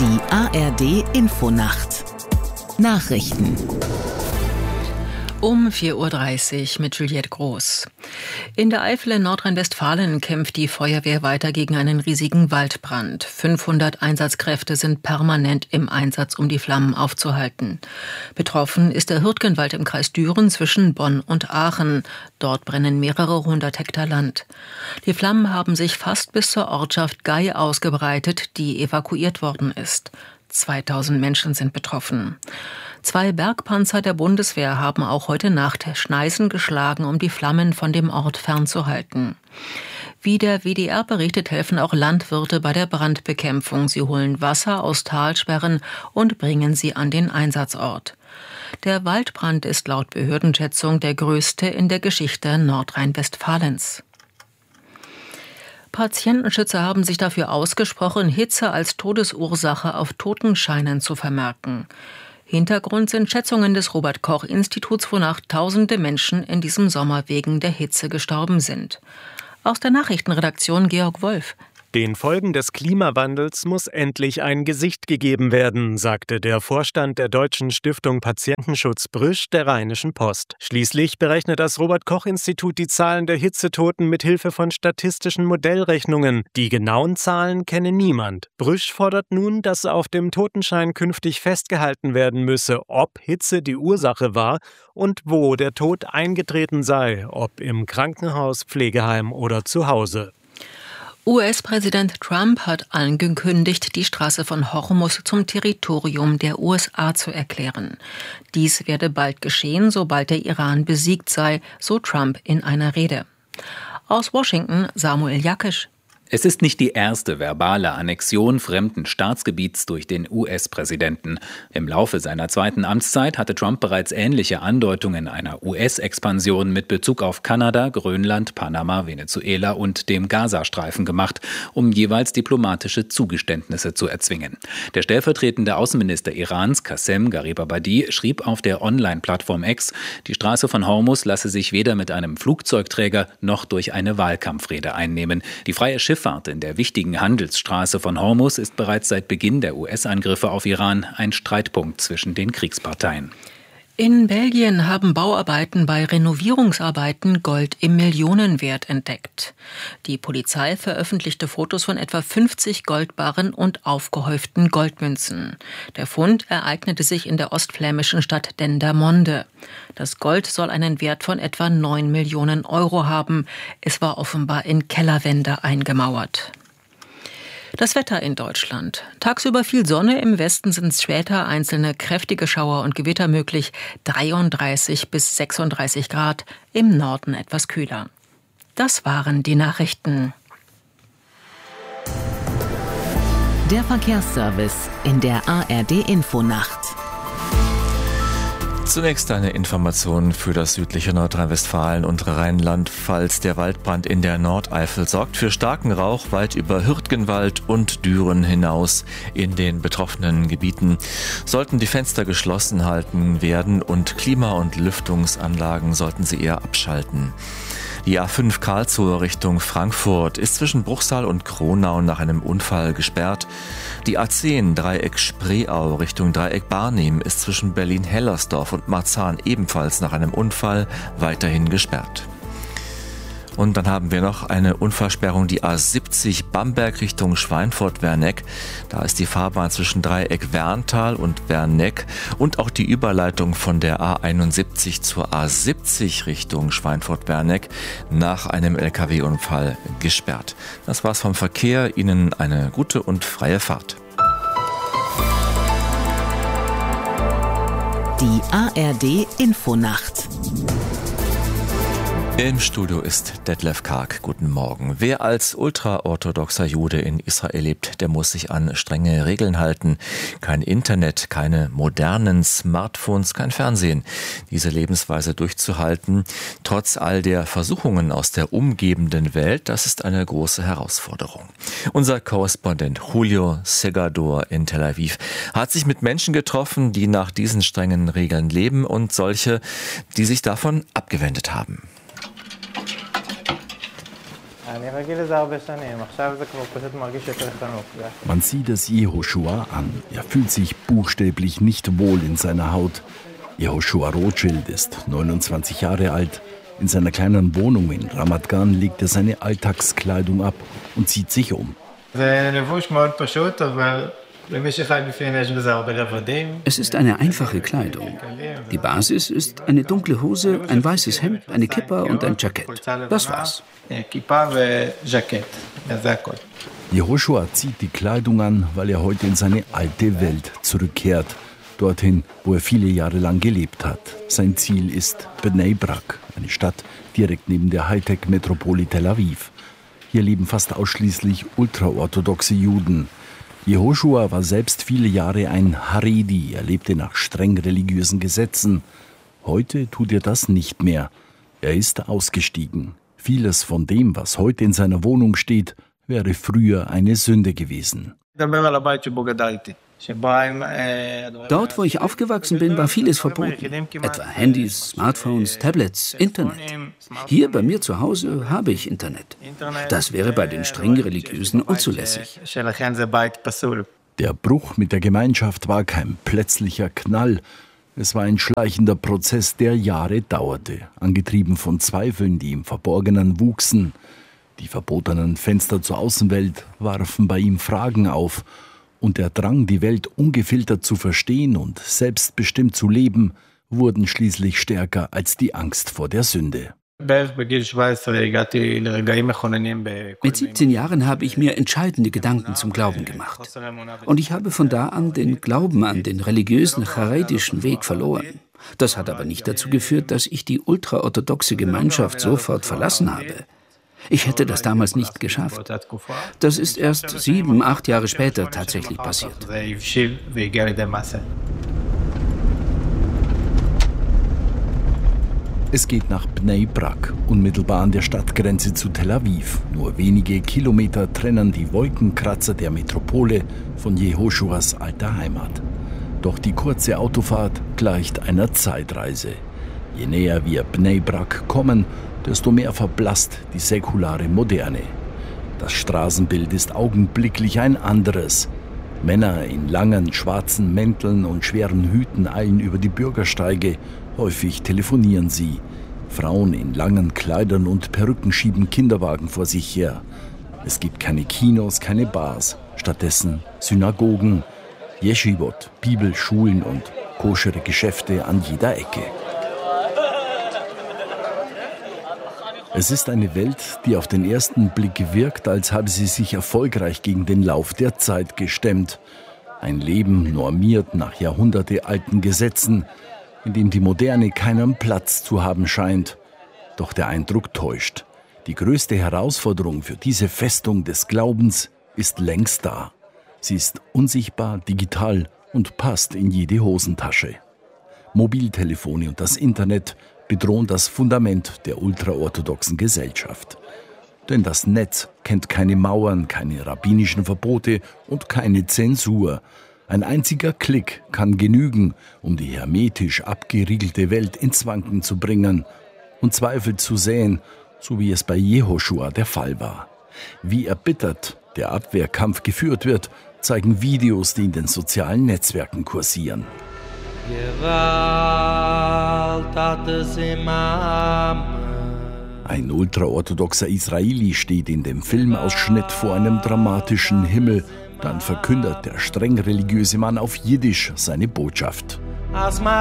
Die ARD-Infonacht. Nachrichten. Um 4.30 Uhr mit Juliette Groß. In der Eifel in Nordrhein-Westfalen kämpft die Feuerwehr weiter gegen einen riesigen Waldbrand. 500 Einsatzkräfte sind permanent im Einsatz, um die Flammen aufzuhalten. Betroffen ist der Hürtgenwald im Kreis Düren zwischen Bonn und Aachen. Dort brennen mehrere hundert Hektar Land. Die Flammen haben sich fast bis zur Ortschaft Gey ausgebreitet, die evakuiert worden ist. 2000 Menschen sind betroffen. 2 Bergpanzer der Bundeswehr haben auch heute Nacht Schneisen geschlagen, um die Flammen von dem Ort fernzuhalten. Wie der WDR berichtet, helfen auch Landwirte bei der Brandbekämpfung. Sie holen Wasser aus Talsperren und bringen sie an den Einsatzort. Der Waldbrand ist laut Behördenschätzung der größte in der Geschichte Nordrhein-Westfalens. Patientenschützer haben sich dafür ausgesprochen, Hitze als Todesursache auf Totenscheinen zu vermerken. Hintergrund sind Schätzungen des Robert-Koch-Instituts, wonach Tausende Menschen in diesem Sommer wegen der Hitze gestorben sind. Aus der Nachrichtenredaktion Georg Wolf. Den Folgen des Klimawandels muss endlich ein Gesicht gegeben werden, sagte der Vorstand der Deutschen Stiftung Patientenschutz Brüsch der Rheinischen Post. Schließlich berechnet das Robert-Koch-Institut die Zahlen der Hitzetoten mit Hilfe von statistischen Modellrechnungen. Die genauen Zahlen kenne niemand. Brüsch fordert nun, dass auf dem Totenschein künftig festgehalten werden müsse, ob Hitze die Ursache war und wo der Tod eingetreten sei, ob im Krankenhaus, Pflegeheim oder zu Hause. US-Präsident Trump hat angekündigt, die Straße von Hormuz zum Territorium der USA zu erklären. Dies werde bald geschehen, sobald der Iran besiegt sei, so Trump in einer Rede. Aus Washington Samuel Jakisch. Es ist nicht die erste verbale Annexion fremden Staatsgebiets durch den US-Präsidenten. Im Laufe seiner zweiten Amtszeit hatte Trump bereits ähnliche Andeutungen einer US-Expansion mit Bezug auf Kanada, Grönland, Panama, Venezuela und dem Gazastreifen gemacht, um jeweils diplomatische Zugeständnisse zu erzwingen. Der stellvertretende Außenminister Irans, Qassem Garibabadi, schrieb auf der Online-Plattform X, die Straße von Hormuz lasse sich weder mit einem Flugzeugträger noch durch eine Wahlkampfrede einnehmen. Die freie Schifffahrt in der wichtigen Handelsstraße von Hormuz ist bereits seit Beginn der US-Angriffe auf Iran ein Streitpunkt zwischen den Kriegsparteien. In Belgien haben Bauarbeiten bei Renovierungsarbeiten Gold im Millionenwert entdeckt. Die Polizei veröffentlichte Fotos von etwa 50 Goldbarren und aufgehäuften Goldmünzen. Der Fund ereignete sich in der ostflämischen Stadt Dendermonde. Das Gold soll einen Wert von etwa 9 Millionen Euro haben. Es war offenbar in Kellerwände eingemauert. Das Wetter in Deutschland. Tagsüber viel Sonne, im Westen sind später einzelne kräftige Schauer und Gewitter möglich, 33 bis 36 Grad, im Norden etwas kühler. Das waren die Nachrichten. Der Verkehrsservice in der ARD-Infonacht. Zunächst eine Information für das südliche Nordrhein-Westfalen und Rheinland-Pfalz. Der Waldbrand in der Nordeifel sorgt für starken Rauch weit über Hürtgenwald und Düren hinaus in den betroffenen Gebieten. Sollten die Fenster geschlossen halten werden und Klima- und Lüftungsanlagen sollten sie eher abschalten. Die A5 Karlsruhe Richtung Frankfurt ist zwischen Bruchsal und Kronau nach einem Unfall gesperrt. Die A10 Dreieck Spreeau Richtung Dreieck Barnim ist zwischen Berlin-Hellersdorf und Marzahn ebenfalls nach einem Unfall weiterhin gesperrt. Und dann haben wir noch eine Unfallsperrung, die A70 Bamberg Richtung Schweinfurt-Werneck. Da ist die Fahrbahn zwischen Dreieck Werntal und Werneck und auch die Überleitung von der A71 zur A70 Richtung Schweinfurt-Werneck nach einem LKW-Unfall gesperrt. Das war's vom Verkehr. Ihnen eine gute und freie Fahrt. Die ARD-Infonacht. Im Studio ist Detlef Karg. Guten Morgen. Wer als ultraorthodoxer Jude in Israel lebt, der muss sich an strenge Regeln halten. Kein Internet, keine modernen Smartphones, kein Fernsehen. Diese Lebensweise durchzuhalten, trotz all der Versuchungen aus der umgebenden Welt, das ist eine große Herausforderung. Unser Korrespondent Julio Segador in Tel Aviv hat sich mit Menschen getroffen, die nach diesen strengen Regeln leben und solche, die sich davon abgewendet haben. Man sieht es Yehoshua an. Er fühlt sich buchstäblich nicht wohl in seiner Haut. Yehoshua Rothschild ist 29 Jahre alt. In seiner kleinen Wohnung in Ramat Gan legt er seine Alltagskleidung ab und zieht sich um. Es ist eine einfache Kleidung. Die Basis ist eine dunkle Hose, ein weißes Hemd, eine Kippa und ein Jackett. Das war's. Yehoshua zieht die Kleidung an, weil er heute in seine alte Welt zurückkehrt. Dorthin, wo er viele Jahre lang gelebt hat. Sein Ziel ist Bnei Brak, eine Stadt direkt neben der Hightech-Metropole Tel Aviv. Hier leben fast ausschließlich ultraorthodoxe Juden. Yehoshua war selbst viele Jahre ein Haredi, er lebte nach streng religiösen Gesetzen. Heute tut er das nicht mehr. Er ist ausgestiegen. Vieles von dem, was heute in seiner Wohnung steht, wäre früher eine Sünde gewesen. Dort, wo ich aufgewachsen bin, war vieles verboten. Etwa Handys, Smartphones, Tablets, Internet. Hier bei mir zu Hause habe ich Internet. Das wäre bei den streng Religiösen unzulässig. Der Bruch mit der Gemeinschaft war kein plötzlicher Knall. Es war ein schleichender Prozess, der Jahre dauerte, angetrieben von Zweifeln, die im Verborgenen wuchsen. Die verbotenen Fenster zur Außenwelt warfen bei ihm Fragen auf. Und der Drang, die Welt ungefiltert zu verstehen und selbstbestimmt zu leben, wurden schließlich stärker als die Angst vor der Sünde. Mit 17 Jahren habe ich mir entscheidende Gedanken zum Glauben gemacht. Und ich habe von da an den Glauben an den religiösen charedischen Weg verloren. Das hat aber nicht dazu geführt, dass ich die ultraorthodoxe Gemeinschaft sofort verlassen habe. Ich hätte das damals nicht geschafft. Das ist erst 7, 8 Jahre später tatsächlich passiert. Es geht nach Bnei Brak, unmittelbar an der Stadtgrenze zu Tel Aviv. Nur wenige Kilometer trennen die Wolkenkratzer der Metropole von Yehoshuas alter Heimat. Doch die kurze Autofahrt gleicht einer Zeitreise. Je näher wir Bnei Brak kommen, desto mehr verblasst die säkulare Moderne. Das Straßenbild ist augenblicklich ein anderes. Männer in langen schwarzen Mänteln und schweren Hüten eilen über die Bürgersteige. Häufig telefonieren sie. Frauen in langen Kleidern und Perücken schieben Kinderwagen vor sich her. Es gibt keine Kinos, keine Bars. Stattdessen Synagogen, Yeshivot, Bibelschulen und koschere Geschäfte an jeder Ecke. Es ist eine Welt, die auf den ersten Blick wirkt, als habe sie sich erfolgreich gegen den Lauf der Zeit gestemmt. Ein Leben normiert nach jahrhundertealten Gesetzen, in dem die Moderne keinen Platz zu haben scheint. Doch der Eindruck täuscht. Die größte Herausforderung für diese Festung des Glaubens ist längst da. Sie ist unsichtbar, digital und passt in jede Hosentasche. Mobiltelefone und das Internet bedrohen das Fundament der ultraorthodoxen Gesellschaft. Denn das Netz kennt keine Mauern, keine rabbinischen Verbote und keine Zensur. Ein einziger Klick kann genügen, um die hermetisch abgeriegelte Welt ins Wanken zu bringen und Zweifel zu säen, so wie es bei Yehoshua der Fall war. Wie erbittert der Abwehrkampf geführt wird, zeigen Videos, die in den sozialen Netzwerken kursieren. Ein ultraorthodoxer Israeli steht in dem Filmausschnitt vor einem dramatischen Himmel. Dann verkündet der streng religiöse Mann auf Jiddisch seine Botschaft.